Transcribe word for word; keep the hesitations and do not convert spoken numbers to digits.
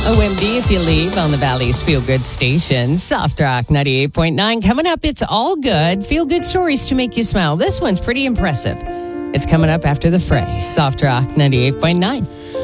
O M D if you leave on the Valley's Feel Good station. Soft Rock ninety-eight point nine. Coming up, it's all good. Feel good stories to make you smile. This one's pretty impressive. It's coming up after the fray. Soft Rock ninety-eight point nine.